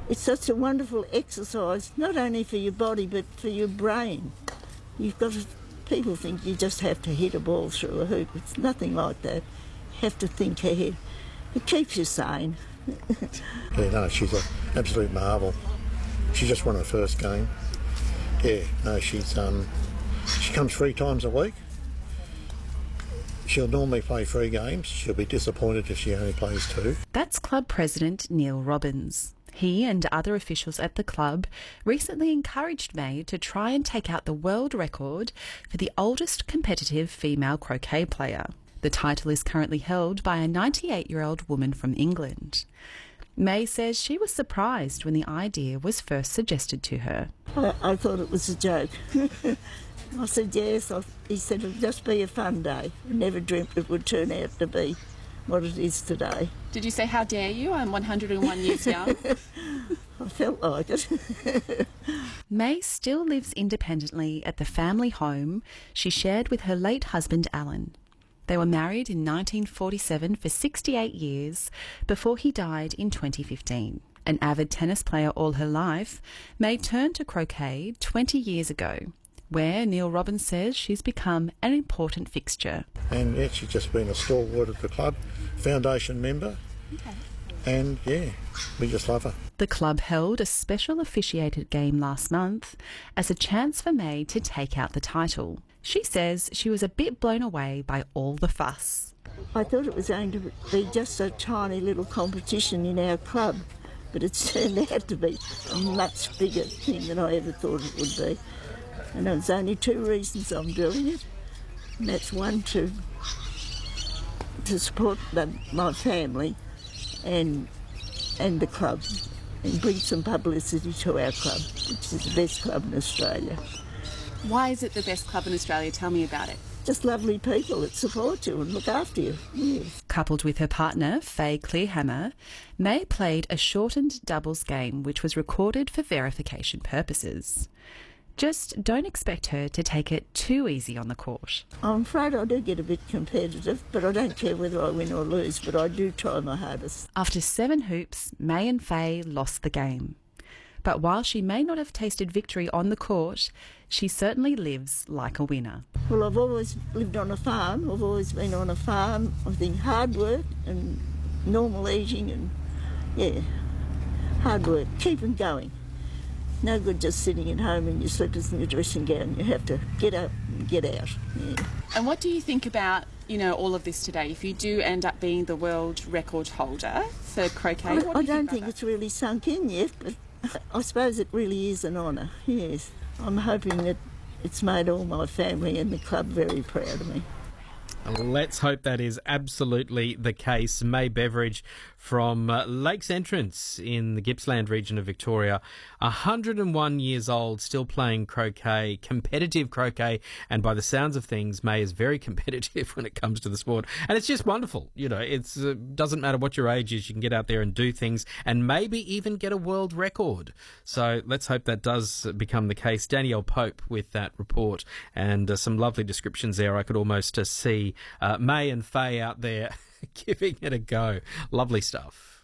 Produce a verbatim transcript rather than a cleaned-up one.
It's such a wonderful exercise, not only for your body but for your brain. You've got to, people think you just have to hit a ball through a hoop. It's nothing like that. You have to think ahead. It keeps you sane. Yeah, no, she's an absolute marvel. She just won her first game. Yeah, no, she's um, she comes three times a week. She'll normally play three games. She'll be disappointed if she only plays two. That's club president Neil Robbins. He and other officials at the club recently encouraged May to try and take out the world record for the oldest competitive female croquet player. The title is currently held by a ninety-eight-year-old woman from England. May says she was surprised when the idea was first suggested to her. I, I thought it was a joke. I said yes. I, he said it'll just be a fun day. I never dreamt it would turn out to be what it is today. Did you say, how dare you? I'm one hundred and one years young. I felt like it. May still lives independently at the family home she shared with her late husband Alan. They were married in nineteen forty-seven for sixty-eight years before he died in twenty fifteen. An avid tennis player all her life, May turned to croquet twenty years ago, where Neil Robbins says she's become an important fixture. And yeah, she's just been a stalwart of the club, foundation member, okay. And yeah, we just love her. The club held a special officiated game last month as a chance for May to take out the title. She says she was a bit blown away by all the fuss. I thought it was going to be just a tiny little competition in our club, but it's turned out to be a much bigger thing than I ever thought it would be. And there's only two reasons I'm doing it, and that's one, to to support the, my family and and the club, and bring some publicity to our club, which is the best club in Australia. Why is it the best club in Australia? Tell me about it. Just lovely people that support you and look after you. Yes. Coupled with her partner, Faye Clearhammer, May played a shortened doubles game which was recorded for verification purposes. Just don't expect her to take it too easy on the court. I'm afraid I do get a bit competitive, but I don't care whether I win or lose, but I do try my hardest. After seven hoops, May and Faye lost the game. But while she may not have tasted victory on the court, she certainly lives like a winner. Well, I've always lived on a farm. I've always been on a farm. I think hard work and normal eating and, yeah, hard work. Keep them going. No good just sitting at home in your slippers and your dressing gown. You have to get up and get out. Yeah. And what do you think about, you know, all of this today? If you do end up being the world record holder for croquet, I, what do I you don't think, think it's really sunk in yet, but I suppose it really is an honour, yes. I'm hoping that it's made all my family and the club very proud of me. Let's hope that is absolutely the case. May Beveridge from uh, Lakes Entrance in the Gippsland region of Victoria, one hundred and one years old, still playing croquet, competitive croquet, and by the sounds of things, May is very competitive when it comes to the sport. And it's just wonderful. You know, it uh, doesn't matter what your age is, you can get out there and do things and maybe even get a world record. So let's hope that does become the case. Danielle Pope with that report and uh, some lovely descriptions there. I could almost uh, see Uh, May and Faye out there giving it a go. Lovely stuff.